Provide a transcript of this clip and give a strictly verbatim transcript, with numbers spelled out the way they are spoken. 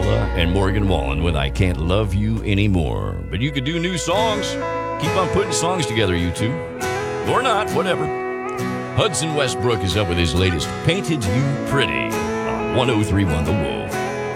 Ella and Morgan Wallen with I Can't Love You Anymore. But you could do new songs. Keep on putting songs together, you two. Or not, whatever. Hudson Westbrook is up with his latest Painted You Pretty on one oh three point one The Wolf.